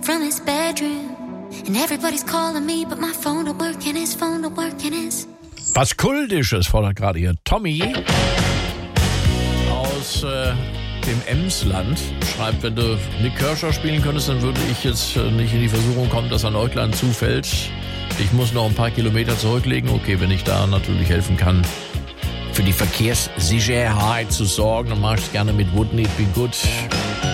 from his bedroom. And everybody's calling me, but my phone don't work and his phone don't work and his... Was Kultisches fordert gerade hier Tommy aus dem Emsland. Schreibt, wenn du Nick Kershaw spielen könntest, dann würde ich jetzt nicht in die Versuchung kommen, dass ein Äuglein zufällt. Ich muss noch ein paar Kilometer zurücklegen. Okay, wenn ich da natürlich helfen kann, für die Verkehrssicherheit zu sorgen, dann mache ich es gerne mit Wouldn't It Be Good.